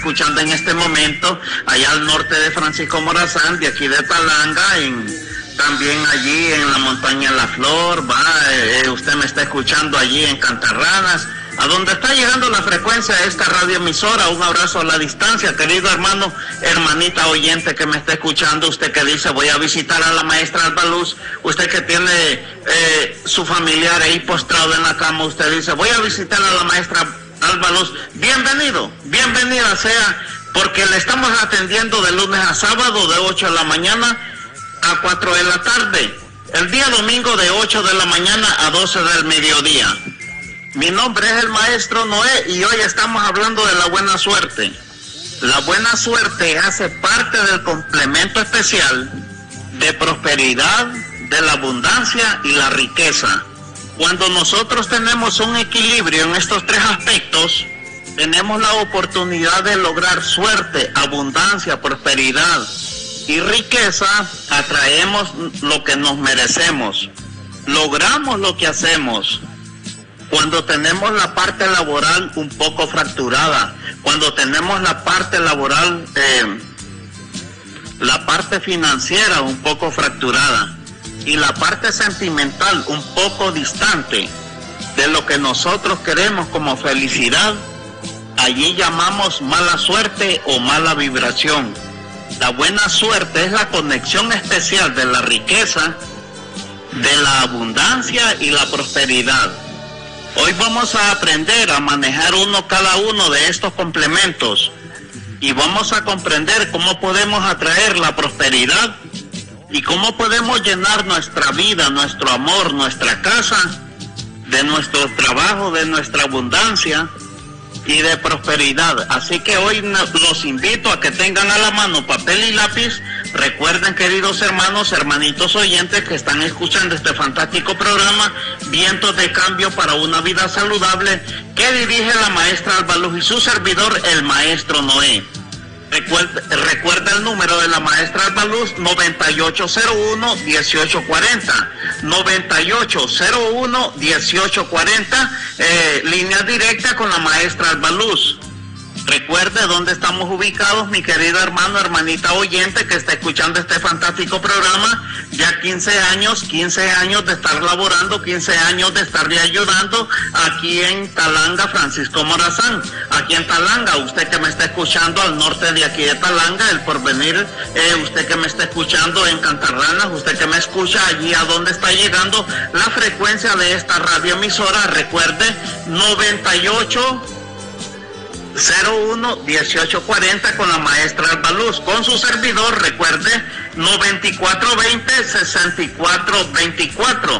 escuchando en este momento, allá al norte de Francisco Morazán, de aquí de Talanga, también allí en la montaña La Flor, usted me está escuchando allí en Cantarranas, a donde está llegando la frecuencia de esta radioemisora. Un abrazo a la distancia, querido hermano, hermanita oyente que me está escuchando, usted que dice voy a visitar a la maestra Alba Luz, usted que tiene su familiar ahí postrado en la cama, usted dice voy a visitar a la maestra Alba Luz, bienvenido, bienvenida sea, porque le estamos atendiendo de lunes a sábado de 8 de la mañana a 4 de la tarde, el día domingo de 8 de la mañana a 12 del mediodía. Mi nombre es el maestro Noé y hoy estamos hablando de la buena suerte. La buena suerte hace parte del complemento especial de prosperidad, de la abundancia y la riqueza. Cuando nosotros tenemos un equilibrio en estos tres aspectos, tenemos la oportunidad de lograr suerte, abundancia, prosperidad y riqueza. Atraemos lo que nos merecemos, logramos lo que hacemos. Cuando tenemos la parte laboral un poco fracturada, cuando tenemos la parte laboral, la parte financiera un poco fracturada y la parte sentimental un poco distante de lo que nosotros queremos como felicidad, allí llamamos mala suerte o mala vibración. La buena suerte es la conexión especial de la riqueza, de la abundancia y la prosperidad. Hoy vamos a aprender a manejar cada uno de estos complementos y vamos a comprender cómo podemos atraer la prosperidad y cómo podemos llenar nuestra vida, nuestro amor, nuestra casa, de nuestro trabajo, de nuestra abundancia y de prosperidad. Así que hoy los invito a que tengan a la mano papel y lápiz. Recuerden, queridos hermanos, hermanitos oyentes que están escuchando este fantástico programa, Vientos de Cambio para una Vida Saludable, que dirige la maestra Alba Luz y su servidor, el maestro Noé. Recuerda el número de la maestra Alba Luz, 9801-1840, 9801-1840, línea directa con la maestra Alba Luz. Recuerde dónde estamos ubicados, mi querido hermano, hermanita oyente que está escuchando este fantástico programa. Ya 15 años de estar laborando, 15 años de estarle ayudando aquí en Talanga, Francisco Morazán. Aquí en Talanga, usted que me está escuchando al norte de aquí de Talanga, El Porvenir, usted que me está escuchando en Cantarranas, usted que me escucha allí a donde está llegando la frecuencia de esta radioemisora, recuerde, 9801-1840 con la maestra Alba Luz, con su servidor, recuerde, 9420-6424,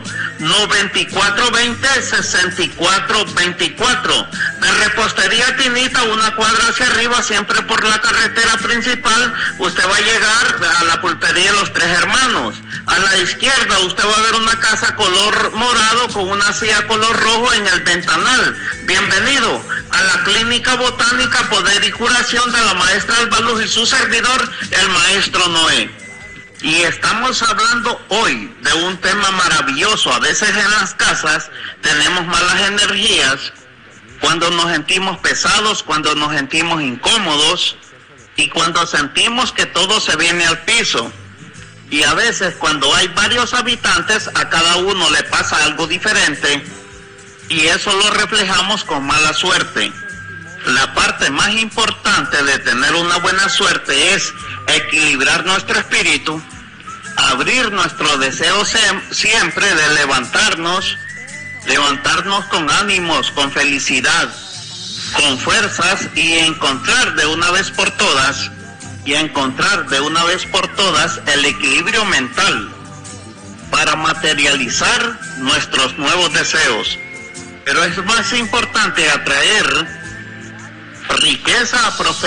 9420-6424. De Repostería Tinita, una cuadra hacia arriba, siempre por la carretera principal, usted va a llegar a la pulpería de Los Tres Hermanos. A la izquierda usted va a ver una casa color morado con una silla color rojo en el ventanal. Bienvenido a la Clínica Botánica Poder y Curación de la maestra Alba Luz y su servidor, el maestro Noé. Y estamos hablando hoy de un tema maravilloso. A veces en las casas tenemos malas energías, cuando nos sentimos pesados, cuando nos sentimos incómodos y cuando sentimos que todo se viene al piso. Y a veces cuando hay varios habitantes, a cada uno le pasa algo diferente y eso lo reflejamos con mala suerte. La parte más importante de tener una buena suerte es equilibrar nuestro espíritu, abrir nuestro deseo siempre de levantarnos con ánimos, con felicidad, con fuerzas y encontrar de una vez por todas el equilibrio mental para materializar nuestros nuevos deseos. Pero es más importante atraer riqueza, prosperidad